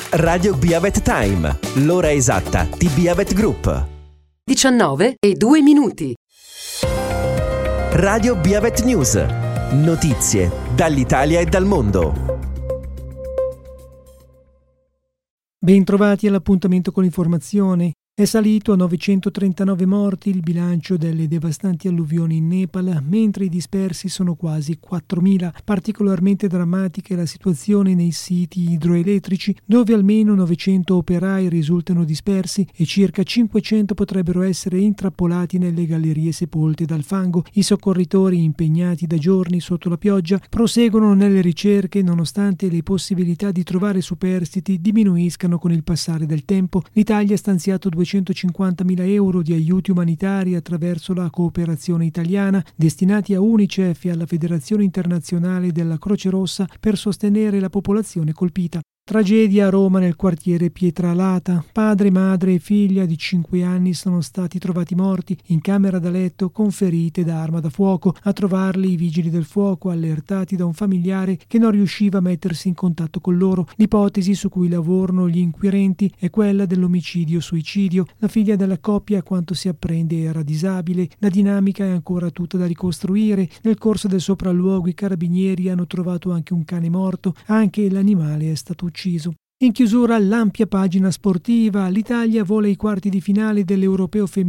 Radio Biavet Time, l'ora esatta di Biavet Group. 19:02. Radio Biavet News, notizie dall'Italia e dal mondo. Bentrovati all'appuntamento con l'informazione. È salito a 939 morti il bilancio delle devastanti alluvioni in Nepal, mentre i dispersi sono quasi 4.000. Particolarmente drammatica è la situazione nei siti idroelettrici, dove almeno 900 operai risultano dispersi e circa 500 potrebbero essere intrappolati nelle gallerie sepolte dal fango. I soccorritori, impegnati da giorni sotto la pioggia, proseguono nelle ricerche nonostante le possibilità di trovare superstiti diminuiscano con il passare del tempo. L'Italia ha stanziato 250.000 euro di aiuti umanitari attraverso la cooperazione italiana, destinati a UNICEF e alla Federazione Internazionale della Croce Rossa per sostenere la popolazione colpita. Tragedia a Roma nel quartiere Pietralata. Padre, madre e figlia di 5 anni sono stati trovati morti in camera da letto con ferite da arma da fuoco. A trovarli i vigili del fuoco, allertati da un familiare che non riusciva a mettersi in contatto con loro. L'ipotesi su cui lavorano gli inquirenti è quella dell'omicidio-suicidio. La figlia della coppia, a quanto si apprende, era disabile. La dinamica è ancora tutta da ricostruire. Nel corso del sopralluogo i carabinieri hanno trovato anche un cane morto. Anche l'animale è stato ucciso. In chiusura l'ampia pagina sportiva, l'Italia vola ai quarti di finale dell'Europeo femminile